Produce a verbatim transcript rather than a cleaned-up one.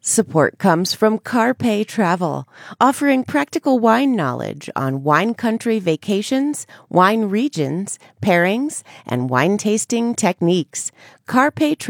Support comes from Carpe Travel, offering practical wine knowledge on wine country vacations, wine regions, pairings, and wine tasting techniques. Carpe Travel